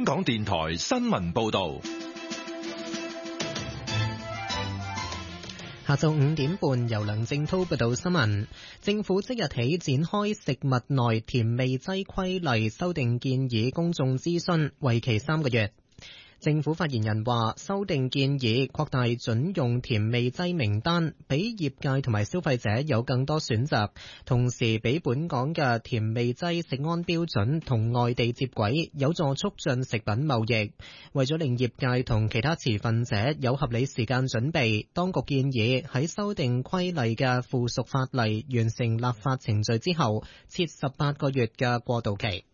香港電台新聞報道。 下晝5點半，由梁正濤報道新聞。政府即日起展開食物內甜味劑規例修訂建議公眾諮詢，為期3個月。政府發言人話，修訂建議擴大準用甜味劑名單，俾業界同埋消費者有更多選擇，同時俾本港嘅甜味劑食安標準同外地接軌，有助促進食品貿易。為咗令業界同其他持份者有合理時間準備，當局建議喺修訂規例嘅附屬法例完成立法程序之後，設18個月嘅過渡期。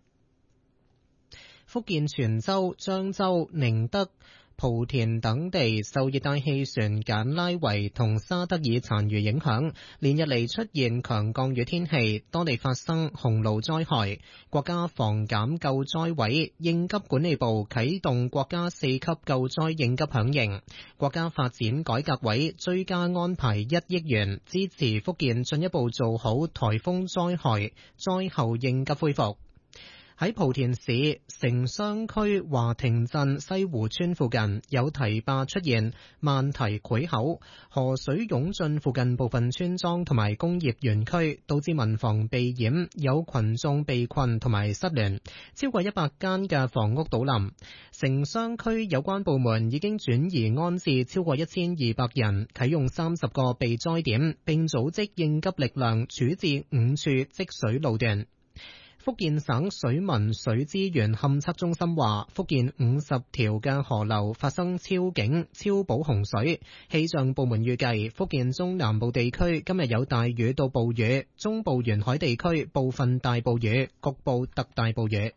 福建泉州、漳州、寧德、莆田等地受熱帶氣旋簡拉維同沙德爾殘餘影響，連日嚟出現強降雨天氣，多地發生洪澇災害。國家防減救災委應急管理部啟動國家4級救災應急響應，國家發展改革委追加安排1億元，支持福建進一步做好颱風災害災後應急恢復。喺莆田市城商區華庭鎮西湖村附近有堤壩出現漫堤潰口，河水湧進附近部分村莊同埋工業園區，導致民房被淹，有群眾被困同埋失聯，超過100間嘅房屋倒冧。城商區有關部門已經轉移安置超過1200人，啟用30個避災點，並組織應急力量處置5處積水路段。福建省水文水資源勘測中心話，福建50條嘅河流發生超警超補洪水。氣象部門預計，福建中南部地區今日有大雨到暴雨，中部沿海地區部分大暴雨，局部特大暴雨。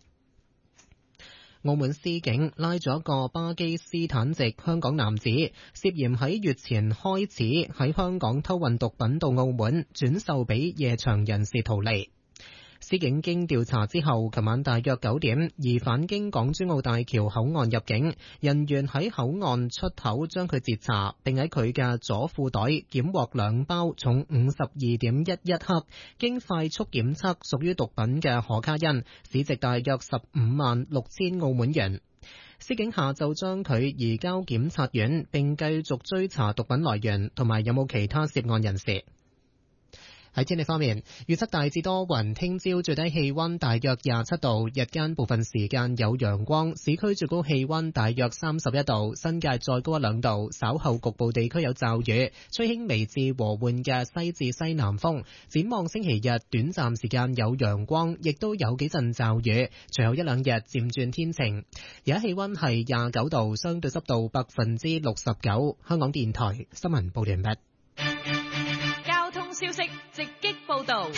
澳門司警拉咗一個巴基斯坦籍香港男子，涉嫌喺月前開始喺香港偷運毒品到澳門，轉售俾夜場人士圖利。司警經調查之後，琴晚大約9點，疑犯經港珠澳大橋口岸入境，人員喺口岸出口將佢截查，並喺佢嘅左褲袋檢獲2包重 52.11 克，經快速檢測屬於毒品嘅可卡因，市值大約156000澳門元。司警下晝將佢移交檢察院，並繼續追查毒品來源同埋有冇其他涉案人士。喺天氣方面，預測大致多雲，聽朝最低氣溫大約27度，日間部分時間有陽光，市區最高氣溫大約31度，新界再高1-2度，稍後局部地區有驟雨，吹輕微至和緩嘅西至西南風。展望星期日，短暫時間有陽光，亦都有幾陣驟雨，隨後1-2日漸轉天晴。而家氣溫係29度，相對濕度69%。香港電台新聞報道完畢。 消息直擊報道。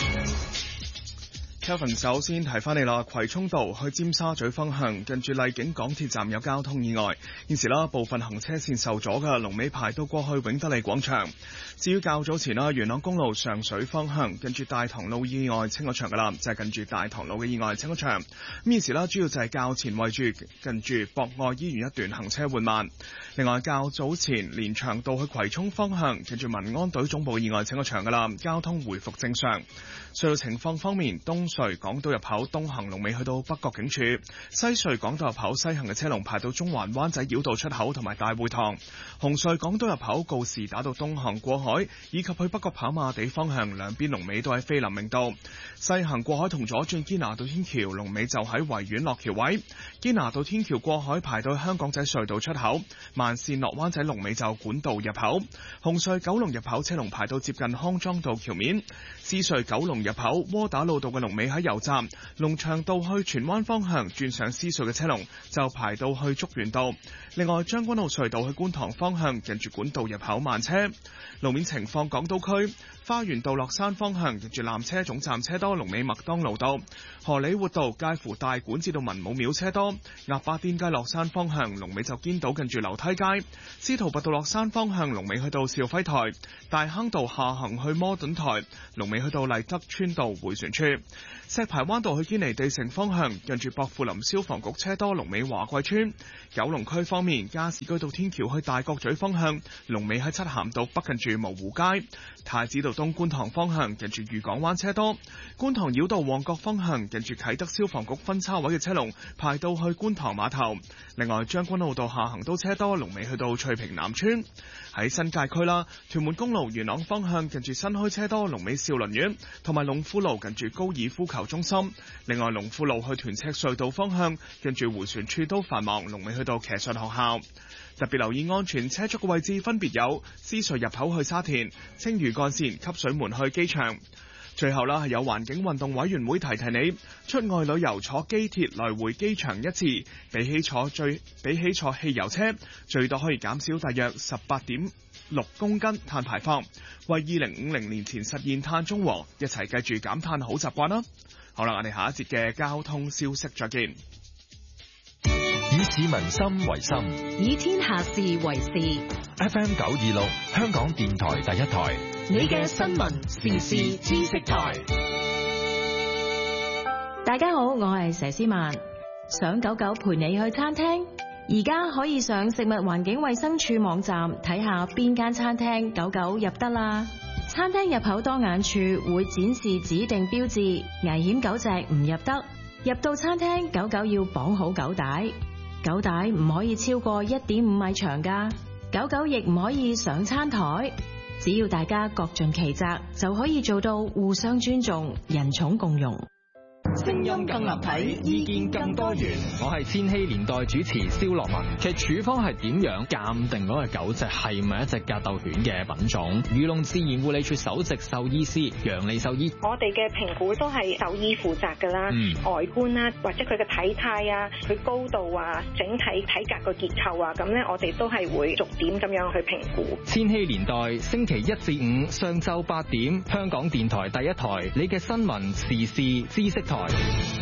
Kevin 首先提翻你啦，葵涌道去尖沙咀方向，近住荔景港鐵站有交通意外，現時部分行車線受阻嘅，龍尾排到過去永德利廣場。至於較早前元朗公路上水方向，近住大棠路意外清咗場噶啦，就係近住大棠路嘅意外清咗場。咁現時主要就係較前位住近住博愛醫院一段行車緩慢。另外較早前連翔道去葵涌方向，近住民安隊總部意外清咗場噶啦，交通回復正常。隧道情況方面，東隧港島入口東行龍尾去到北角警署，西隧港島入口西行嘅車龍排到中環灣仔繞道出口同埋大會堂，紅隧港島入口告士打道東行過海以及去北角跑馬地方向兩邊龍尾都喺菲林明道，西行過海同左轉堅拿道天橋龍尾就喺維園落橋位，堅拿道天橋過海排到香港仔隧道出口，慢線落灣仔龍尾就管道入口，紅隧九龍入口車龍排到接近康莊道橋面，獅隧九龍入口窩打老道嘅龍尾喺油站，龍翔道去荃灣方向轉上獅隧嘅車龍就排到去竹園道。另外將軍澳隧道去觀塘方向近住管道入口慢車。路面情況，港島區花園道落山方向近住纜車總站車多，龍尾麥當勞道。荷里活道介乎大館至到文武廟車多。鴨巴甸街落山方向龍尾就堅道近住樓梯街。司徒拔道落山方向龍尾去到兆輝台。大坑道下行去摩頓台龍尾去到麗德村道迴旋處。石排灣道去堅尼地城方向近住薄扶林消防局車多，龍尾華貴村。九龍區方面，加士居道天橋去大角咀方向龍尾喺漆咸道北近住蕪湖街。太子道東觀塘方向近住漁港灣車多，觀塘繞道旺角方向近住啟德消防局分叉位嘅車龍排到去觀塘碼頭。另外將軍澳道下行都車多，龍尾去到翠屏南村。喺新界區啦，屯門公路元朗方向近住新墟車多，龍尾兆麟苑，同埋龍富路近住高爾夫球中心。另外龍富路去屯赤隧道方向近住迴旋處都繁忙，龍尾去到騎術學校。特別留意安全車速嘅位置分別有獅隧入口去沙田、青嶼幹線汲水門去機場。最後啦，係有環境運動委員會提你，出外旅遊坐機鐵來回機場一次，比起坐汽油車，最多可以減少大約18.6公斤碳排放，為2050年前實現碳中和，一齊記住減碳好習慣啦。好啦，我哋下一節嘅交通消息再見。 以市民心為心， 以天下事為事。 FM 926，香港電台第一台， 你嘅新聞時事知識台。 大家好，我係佘詩曼。想狗狗陪你去餐廳，而家可以上食物環境衛生署網站睇下邊間餐廳狗狗入得啦。餐廳入口當眼處會展示指定標誌，危險狗隻唔入得。入到餐廳，狗狗要綁好狗帶，狗帶唔可以超過1.5米長㗎。狗狗亦唔可以上餐台。只要大家各盡其責，就可以做到互相尊重、人寵共融。 聲音更立體，意見更多元。我係千禧年代主持蕭樂文。其實處方係點樣鑑定嗰個狗隻係咪一隻格鬥犬嘅品種？漁農自然護理署首席獸醫師楊利獸醫， 我哋嘅評估都係獸醫負責㗎啦。外觀啦，或者佢嘅體態啊，佢高度啊，整體體格個結構啊，咁咧我哋都係會逐點咁樣去評估。 千禧年代星期1至5上晝8點，香港電台第一台，你嘅新聞時事知識台。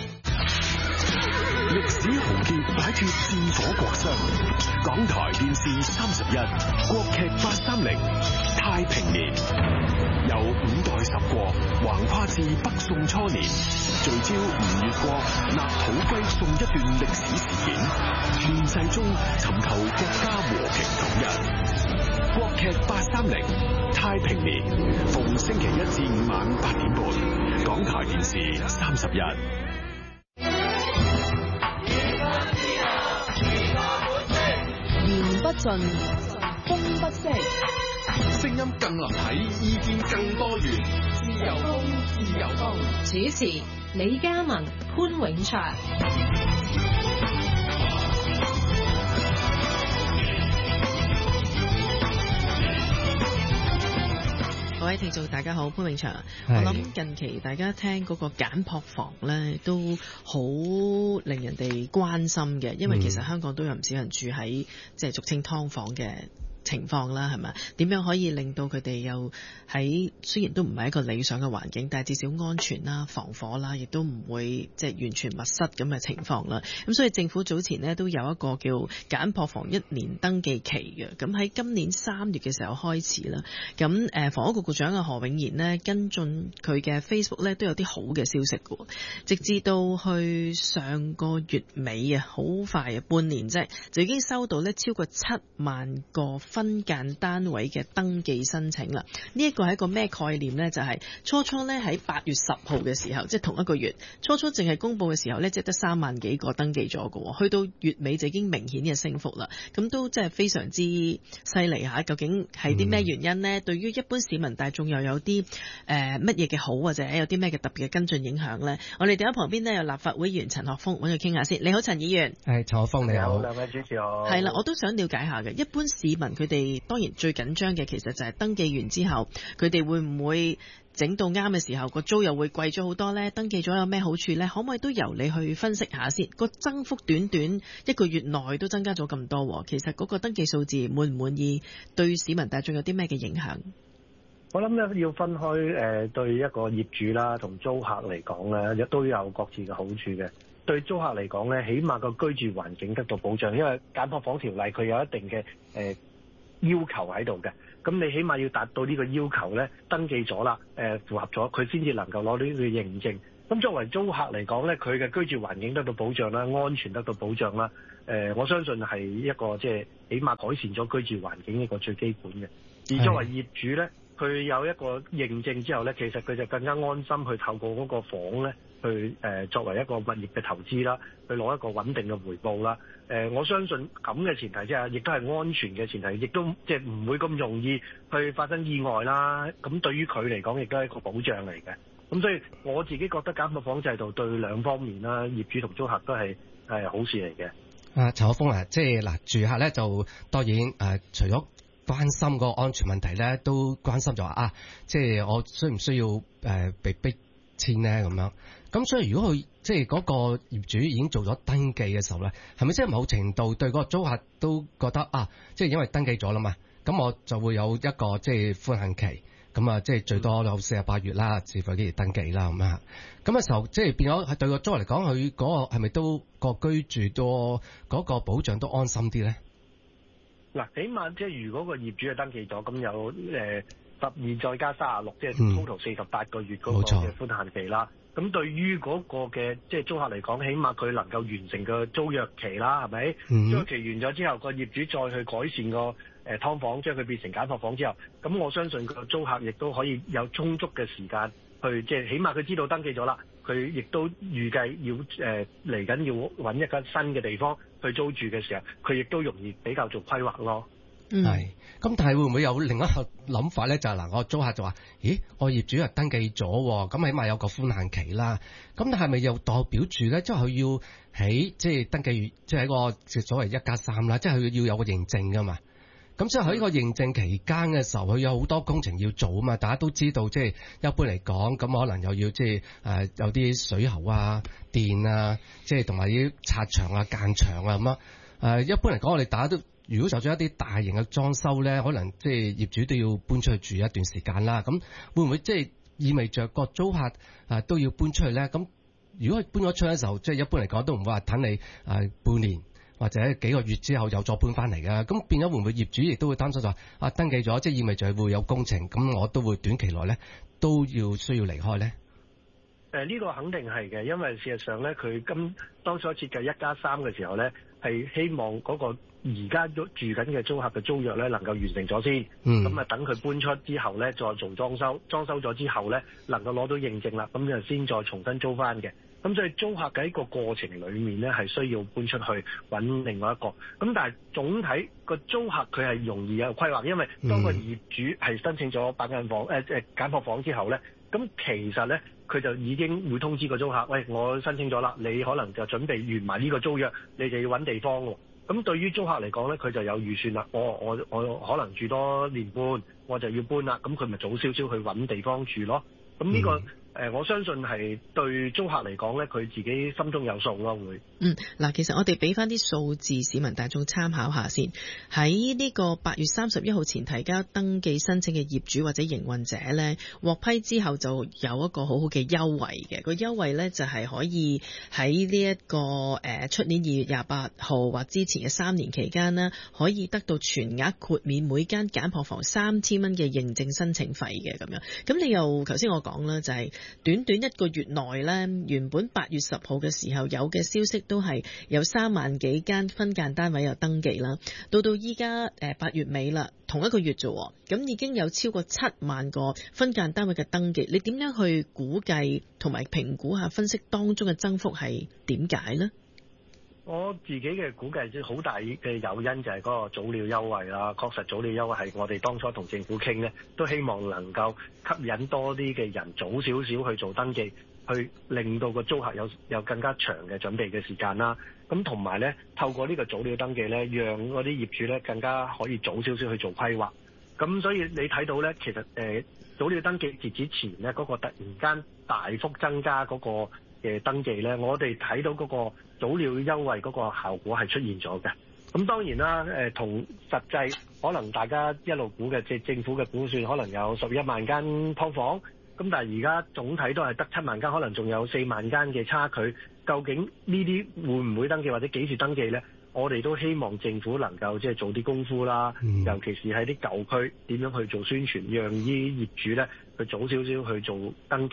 歷史豪傑擺脫戰火國殤，港台電視31國劇830太平年，由5代十國橫跨至北宋初年，聚焦吳越國立土歸宋一段歷史事件，亂世中尋求國家和平統一。國劇830太平年，逢星期1至5晚8點半，港台電視31。 言不盡，風不息， 聲音更立體，意見更多元。自由風，自由風。 主持李嘉文、潘永祥。 各位聽眾大家好，潘永祥。我諗近期大家聽嗰個簡樸房咧，都好令人哋關心嘅，因為其實香港都有唔少人住喺即係俗稱劏房嘅情況啦，係咪？點樣可以令到佢哋又喺雖然都唔係一個理想嘅環境，但係至少安全啦、防火啦，亦都唔會即係完全密室咁嘅情況啦。咁所以政府早前呢都有一個叫簡樸房1年登記期嘅，咁喺今年3月嘅時候開始啦。咁房屋局局長嘅何永賢呢跟進佢嘅 Facebook 呢都有啲好嘅消息嘅，直至到去上個月尾啊，好快啊，半年啫，就已經收到呢超過7萬個分間單位嘅登記申請啦。呢一個係一個咩概念呢？就係初初呢喺8月10號嘅時候，即係同一個月，初初淨係公佈嘅時候呢，即係得3萬幾個登記咗嘅，去到月尾就已經明顯嘅升幅啦。咁都即係非常之犀利嚇。究竟係啲咩原因呢？對於一般市民大眾又有啲乜嘢嘅好，或者有啲咩嘅特別嘅跟進影響呢？我哋電話旁邊呢，有立法會議員陳學鋒，揾佢傾下先。你好，陳議員。 係陳學鋒，你好。 兩位主持好。 係啦，我都想了解下嘅。一般市民佢哋當然最緊張嘅其實就係登記完之後，佢哋會唔會整到啱嘅時候個租又會貴咗好多呢？登記咗有咩好處呢？可唔可以都由你去分析下先？個增幅短短1個月內都增加咗咁多，其實嗰個登記數字滿唔滿意？對市民大眾有啲咩嘅影響？ 我諗咧要分開對一個業主啦同租客嚟講咧，都有各自嘅好處嘅。對租客嚟講咧，起碼個居住環境得到保障，因為簡樸房條例佢有一定嘅要求喺度嘅。咁你起碼要達到呢個要求咧，登記咗啦，符合咗，佢先至能夠攞呢個認證。咁作為租客嚟講咧，佢嘅居住環境得到保障啦，安全得到保障啦。我相信係一個即係起碼改善咗居住環境一個最基本嘅。而作為業主咧， 佢有一個認證之後咧，其實佢就更加安心去透過嗰個房咧，去作為一個物業嘅投資啦，去攞一個穩定嘅回報啦。我相信咁嘅前提之下，亦都係安全嘅前提，亦都即係唔會咁容易去發生意外啦。咁對於佢嚟講，亦都係一個保障嚟嘅。咁所以我自己覺得減破房制度對兩方面啦，業主同租客都係好事嚟嘅。 陳學鋒啊，即係嗱，住客咧就當然除咗關心個安全問題咧，都關心就話即係我需唔需要被逼遷咧咁樣。咁所以如果佢即係嗰個業主已經做咗登記嘅時候咧，係咪即係某程度對嗰個租客都覺得即係因為登記咗啦嘛，咁我就會有一個即係寬限期，咁即係最多有48月啦，視乎幾時登記啦咁樣。咁嘅時候即係變咗係對個租客嚟講，佢嗰個係咪都個居住多嗰個保障都安心啲咧？ 嗱，起碼即係如果個業主係登記咗，咁有12再加36，即係 total 48個月嗰個嘅寬限期啦。咁對於嗰個嘅即係租客嚟講，起碼佢能夠完成個租約期啦，係咪？租約期完咗之後，個業主再去改善個劏房，將佢變成簡樸房之後，咁我相信個租客亦都可以有充足嘅時間去，即係起碼佢知道登記咗啦，佢亦都預計要嚟緊要揾一間新嘅地方去租住嘅時候，佢亦都容易比較做規劃咯。 係，咁但係會唔會有另一個諗法咧？就係嗱，我租客就話：咦，我業主係登記咗，咁起碼有個寬限期啦。咁但係咪又代表住咧？即係佢要喺即係登記，即係喺個所謂1+3啦，即係佢要有個認證噶嘛。咁所以喺個認證期間嘅時候，佢有好多工程要做啊嘛。大家都知道，即係一般嚟講，咁可能又要即係有啲水喉啊、電啊，即係同埋要拆牆啊、間牆啊咁樣。一般嚟講，我哋大家都。如果就算一啲大型嘅裝修咧，可能即係業主都要搬出去住一段時間啦。咁會唔會即係意味着個租客都要搬出去咧？咁如果佢搬咗出去嘅時候，即係一般嚟講都唔會話等你半年或者幾個月之後又再搬翻嚟㗎。咁變咗會唔會業主亦都會擔心就話登記咗，即係意味着會有工程，咁我都會短期內咧都需要離開咧？ 呢個肯定係嘅，因為事實上咧，佢當初設計1+3嘅時候咧，係希望嗰個而家住緊嘅租客嘅租約咧能夠完成咗先，咁等佢搬出之後咧再做裝修，裝修咗之後咧能夠攞到認證啦，咁就先再重新租翻嘅。咁所以租客喺個過程裡面咧係需要搬出去揾另外一個。咁但係總體個租客佢係容易有規劃，因為當個業主係申請咗簡樸房之後咧，咁其實咧佢就已經會通知個租客，喂，我申請咗啦，你可能就準備完埋呢個租約，你就要揾地方喎。咁對於租客嚟講咧，佢就有預算啦。我可能住多年半，我就要搬啦。咁佢咪早少少去揾地方住咯。咁呢個我相信係對租客嚟講咧，佢自己心中有數咯，會。 嗱，其實我哋俾翻啲數字市民大眾參考下先。喺呢個8月31號前提交登記申請嘅業主或者營運者咧，獲批之後就有一個好好嘅優惠嘅。個優惠咧就係可以喺呢一個出年2月28號或之前嘅3年期間呢，可以得到全額豁免每間簡樸房3000蚊嘅認證申請費嘅咁樣。咁你又頭先我講啦，就係短短1個月內咧，原本8月10號嘅時候有嘅消息都係有3萬幾間分間單位有登記啦，到依家8月尾啦，同一個月啫，咁已經有超過7萬個分間單位嘅登記。你點樣去估計同埋評估下分析當中嘅增幅係點解呢？ 我自己嘅估計即係好大嘅誘因就係嗰個早鳥優惠啦。確實早鳥優惠係我哋當初同政府傾呢，都希望能夠吸引多啲嘅人早少少去做登記，去令到個租客有更加長嘅準備嘅時間啦。咁同埋呢，透過呢個早鳥登記呢，讓嗰啲業主呢更加可以早少少去做規劃。咁所以你睇到呢，其實早鳥登記截止前呢，嗰個突然間大幅增加嗰個嘅登記呢，我哋睇到嗰個早鳥優惠嗰個效果係出現咗嘅。咁當然啦，同實際可能大家一路估嘅，即係政府嘅估算，可能有11萬間劏房。咁但係而家總體都係得7萬間，可能仲有4萬間嘅差距。究竟呢啲會唔會登記或者幾時登記呢？我哋都希望政府能夠即係做啲功夫啦，尤其是喺啲舊區點樣去做宣傳，讓啲業主呢去早少少去做登記。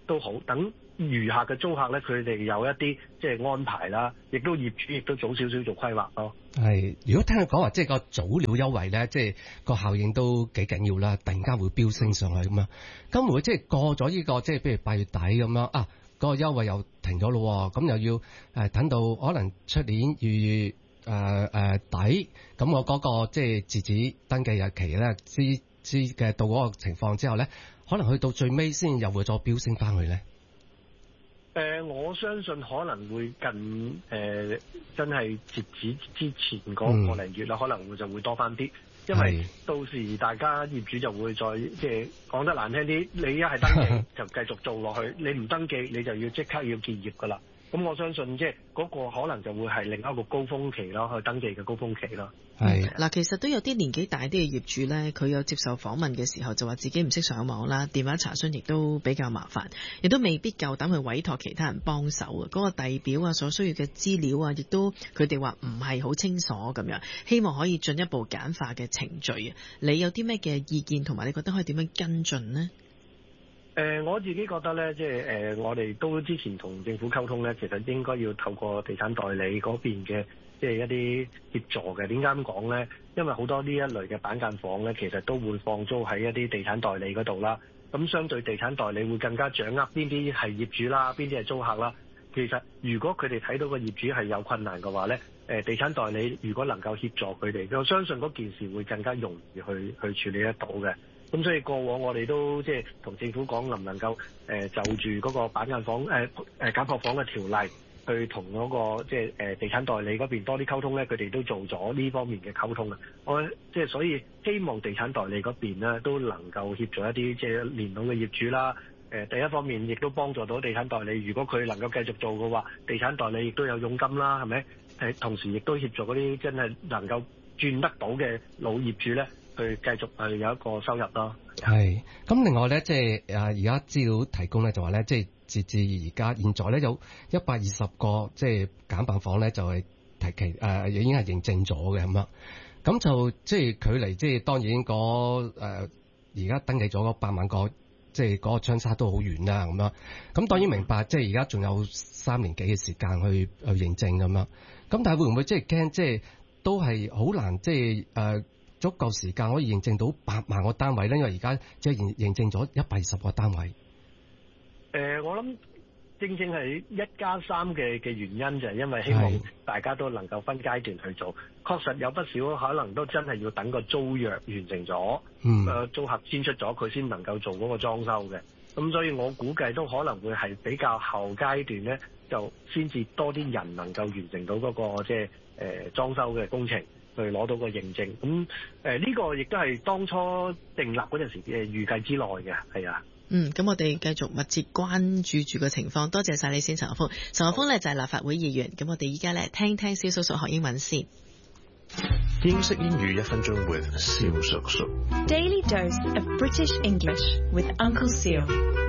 都好，等餘下嘅租客咧，佢哋有一啲即係安排啦，亦都業主亦都早少少做規劃咯。 係，如果聽佢講話，即係個早鳥優惠咧，即係個效應都幾緊要啦，突然間會飆升上去咁樣，咁會唔會即係過咗呢個即係譬如8月底咁樣啊，嗰個優惠又停咗咯，咁又要等到可能出年2月底，咁我嗰個即係截止登記日期咧，知嘅到嗰個情況之後咧，可能去到最尾先又會再飆升翻去咧。 我相信可能會近真係截止之前嗰個零月啦，可能就會多翻啲，因為到時大家業主就會再即係講得難聽啲，你一係登記就繼續做落去，你唔登記你就要即刻要結業噶啦。咁我相信即係嗰個可能就會係另一個高峰期咯，去登記嘅高峰期咯。 係嗱，其實都有啲年紀大啲嘅業主咧，佢有接受訪問嘅時候就話自己唔識上網啦，電話查詢亦都比較麻煩，亦都未必夠膽去委託其他人幫手啊。嗰個遞表啊，所需要嘅資料啊，亦都佢哋話唔係好清楚咁樣，希望可以進一步簡化嘅程序啊。你有啲咩嘅意見，同埋你覺得可以點樣跟進呢？ 我自己覺得咧，即係我哋都之前同政府溝通咧，其實應該要透過地產代理嗰邊嘅即係一啲協助嘅。點解咁講咧？因為好多呢一類嘅板間房咧，其實都會放租喺一啲地產代理嗰度啦。咁相對地產代理會更加掌握邊啲係業主啦，邊啲係租客啦。其實如果佢哋睇到個業主係有困難嘅話咧，地產代理如果能夠協助佢哋，我相信嗰件事會更加容易去處理得到嘅。咁所以過往我哋都即係同政府講，能唔能夠就住嗰個板間房簡樸房嘅條例，去同嗰個即係地產代理嗰邊多啲溝通咧，佢哋都做咗呢方面嘅溝通啊。我即係所以希望地產代理嗰邊咧都能夠協助一啲即係年老嘅業主啦。第一方面亦都幫助到地產代理，如果佢能夠繼續做嘅話，地產代理亦都有佣金啦，係咪？同時亦都協助嗰啲真係能夠轉得到嘅老業主咧，去繼續有一個收入咯。 係，咁另外咧，即係而家資料提供咧，就話咧，即係截至而家現在咧有120個即係簡辦房咧，就係已經係認證咗嘅咁樣。咁就即係距離即係當然而家登記咗嗰8萬個，即係嗰個相差都好遠啦咁樣。咁當然明白，即係而家仲有3年幾嘅時間去認證咁樣。咁但係會唔會即係驚，即係都係好難，即係足夠時間可以認證到8萬個單位咧？因為而家即係認證咗120個單位。 我諗正係1+3嘅原因就係因為希望大家都能夠分階段去做。確實有不少可能都真係要等個租約完成咗，租客簽出咗佢先能夠做嗰個裝修嘅。咁所以我估計都可能會係比較後階段咧，就先至多啲人能夠完成到嗰個即係裝修嘅工程，去攞到個認證。咁呢個亦都係當初訂立嗰陣時預計之內嘅，係啊。 咁我哋繼續密切關注住個情況。多謝晒你先，陳學鋒。陳學鋒咧就係立法會議員。咁我哋依家咧聽蕭叔叔學英文先。 英式英語1分鐘 with 蕭叔叔。 Daily dose of British English with Uncle Seal。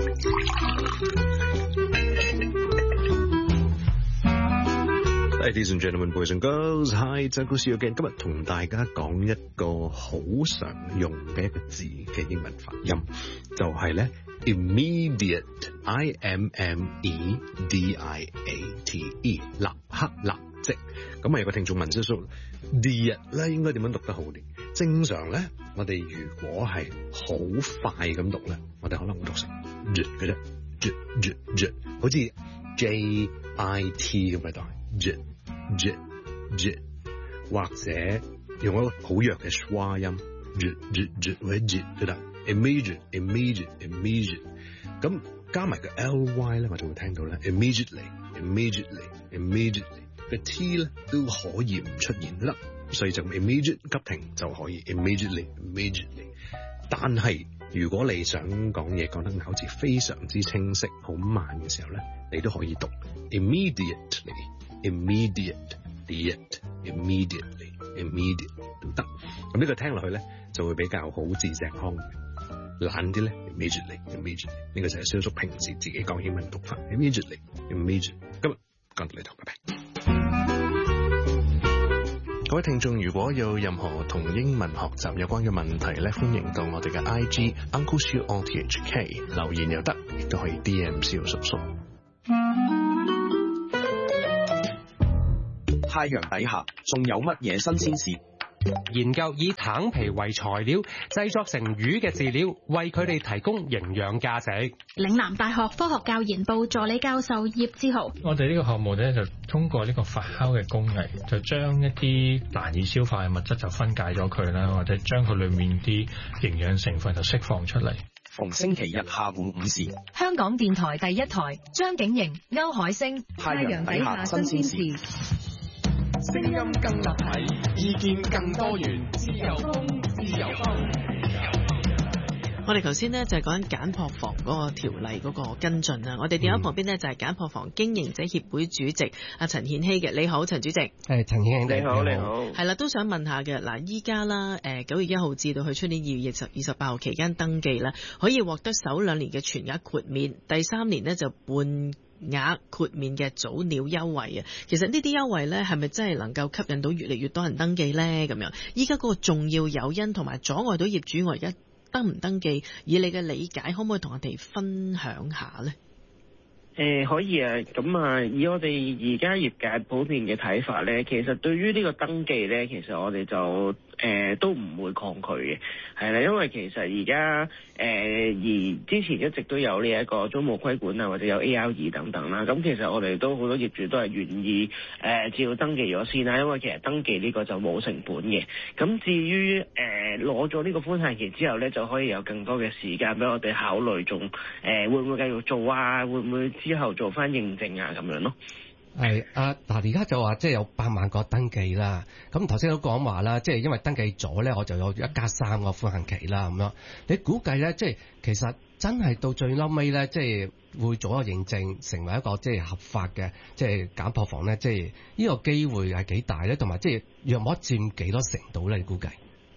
Ladies and gentlemen, boys and girls, hi, it's Uncle Seal again。今日同大家講一個好常用嘅一個字嘅英文發音，就係咧 immediate， I-M-M-E-D-I-A-T-E， 立刻立即。咁有個聽眾問蕭叔，第日咧應該點樣讀得好啲？正常咧，我哋如果係好快咁讀咧，我哋可能會讀成 j 嘅啫，好似 J-I-T 咁嘅代 j， 或者用一個好弱嘅schwa音 j 或者 j 都得。immediate， 咁加埋個 ly 咧，我就會聽到咧 immediately 個 t 咧都可以唔出現啦，所以就 immediate 急停就可以 immediately。但係如果你想講嘢講得咬字非常之清晰好慢嘅時候咧，你都可以讀 immediately 都得。咁呢個聽落去咧就會比較好字正腔圓。懶啲咧 immediately 呢個就係蕭叔平時自己講英文讀法 immediately。今日講到呢度，拜拜。 各位聽眾如果有任何同英文學習有關嘅問題咧，歡迎到我哋嘅 IG Uncle Siu RTHK 留言又得，亦都可以 DM 蕭叔叔。 太陽底下仲有乜嘢新鮮事？ 研究以橙皮為材料製作成魚嘅飼料，為佢哋提供營養價值。 嶺南大學科學教研部助理教授葉志豪， 我哋呢個項目咧就通過呢個發酵嘅工藝，就將一啲難以消化嘅物質就分解咗佢啦，或者將佢裏面啲營養成分就釋放出嚟。 逢星期日下午5時， 香港電台第一台，張景瑩、歐海星， 太陽底下新鮮事。聲音更立體，意見更多元，自由風，自由風。 我哋頭先呢就係講緊簡樸房嗰個條例嗰個跟進啊！我哋電話旁邊呢就係簡樸房經營者協會主席阿陳顯禧嘅，你好，陳主席。 係陳顯禧， 你好，你好。 係啦，都想問下嘅嗱，依家啦9月1號至到去出年2月28號期間登記啦，可以獲得首2年嘅全額豁免，第3年呢就半額豁免嘅早鳥優惠啊！其實呢啲優惠呢係咪真係能夠吸引到越嚟越多人登記呢？咁樣依家嗰個重要誘因同埋阻礙到業主，我而家登唔登記？以你嘅理解，可唔可以同我哋分享下呢？ 可以啊，咁啊，以我哋而家業界普遍嘅睇法呢，其實對於呢個登記呢，其實我哋就都唔會抗拒嘅，係啦，因為其實而家而之前一直都有呢一個租務規管啊，或者有 AR2 等等啦，咁其實我哋都好多業主都係願意照登記咗先啦，因為其實登記呢個就冇成本嘅。咁至於攞咗呢個寬限期之後呢，就可以有更多嘅時間俾我哋考慮，仲會唔會繼續做啊？會唔會之後做翻認證啊？咁樣咯。 係嗱，而家就話即係有8萬個登記啦。咁頭先都講話啦，即係因為登記咗咧，我就有1+3個寬限期啦。咁樣你估計咧，即係其實真係到最嬲尾咧，即係會做一個認證，成為一個即係合法嘅即係簡樸房咧，即係呢個機會係幾大咧？同埋即係約莫佔幾多成度咧？你估計？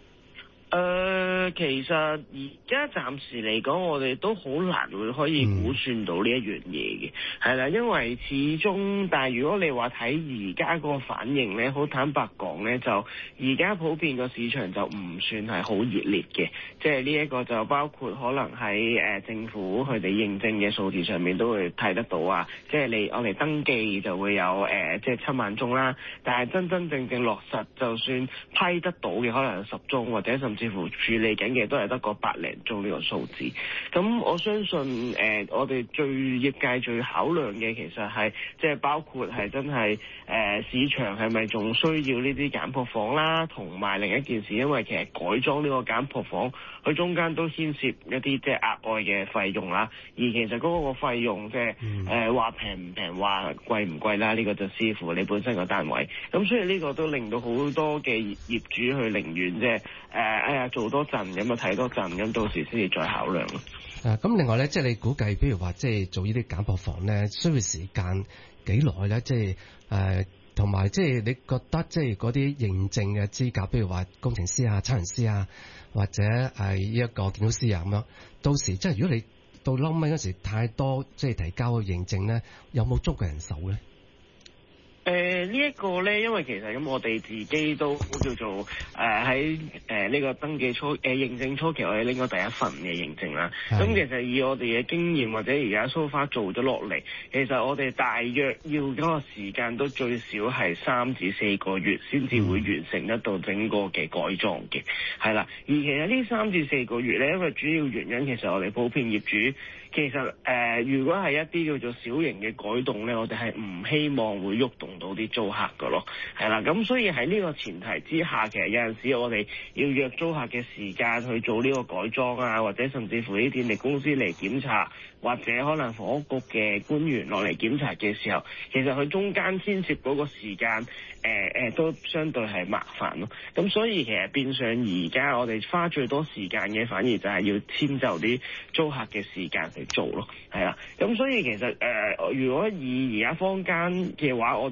其實而家暫時嚟講，我哋都好難會可以估算到呢一樣嘢嘅，係啦，因為始終，但係如果你話睇而家嗰個反應咧，好坦白講咧，就而家普遍個市場就唔算係好熱烈嘅，即係呢一個就包括可能喺政府佢哋認證嘅數字上面都會睇得到啊，即係我哋登記就會有即係7萬宗啦，但係真正落實就算批得到嘅可能有10宗，或者甚至乎處理緊嘅都係得個百零宗呢個數字。咁我相信我哋業界最考量嘅其實係即係包括係真係市場係咪仲需要呢啲簡樸房啦，同埋另一件事，因為其實改裝呢個簡樸房佢中間都牽涉一啲即係額外嘅費用啦，而其實嗰個費用即係話平唔平，話貴唔貴啦，呢個就視乎你本身個單位。咁所以呢個都令到好多嘅業主去寧願即係做多陣咁啊，睇多陣咁，到時先至再考量咯。 咁另外咧，即係你估計，譬如話即係做呢啲簡樸房咧，需要時間幾耐咧？即係同埋即係你覺得即係嗰啲認證嘅資格，譬如話工程師啊、測量師啊，或者係呢一個建築師啊咁樣，到時即係如果你到撈尾嗰時太多即係提交嘅認證咧，有冇足夠人手咧？ 呢一個呢，因為其實咁我哋自己都叫做喺呢個登記認證初期，我哋拎咗第一份嘅認證啦。咁其實以我哋嘅經驗或者而家 so far 做咗落嚟，其實我哋大約要嗰個時間都最少係3至4個月先至會完成得到整個嘅改裝嘅，係啦。而其實呢3至4個月呢，因為主要原因其實我哋普遍業主其實如果係一啲叫做小型嘅改動呢，我哋係唔希望會喐動到啲租客㗎咯，係啦。咁所以喺呢個前提之下，其實有陣時我哋要約租客嘅時間去做呢個改裝啊，或者甚至乎啲電力公司嚟檢查，或者可能房屋局嘅官員落嚟檢查嘅時候，其實佢中間牽涉嗰個時間都相對係麻煩咯。咁所以其實變相而家我哋花最多時間嘅，反而就係要遷就啲租客嘅時間去做咯，係啦。咁所以其實如果以而家坊間嘅話，我哋其實當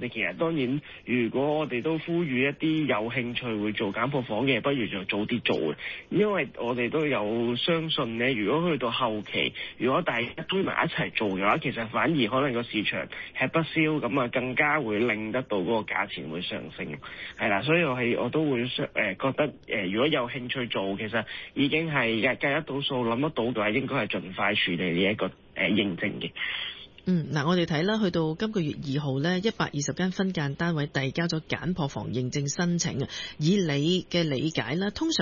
當然，如果我哋都呼籲一啲有興趣會做簡破房嘅，不如就早啲做嘅，因為我哋都有相信呢，如果去到後期，如果大家堆埋一齊做嘅話，其實反而可能個市場吃不消，咁啊更加會令得到嗰個價錢會上升，係啦，所以我都會覺得如果有興趣做，其實已經係計得到數，諗得到嘅話，應該係盡快處理呢一個認證嘅。 嗱，我哋睇啦，去到今個月2號呢，120間分間單位遞交咗簡破房認證申請啊。以你嘅理解啦，通常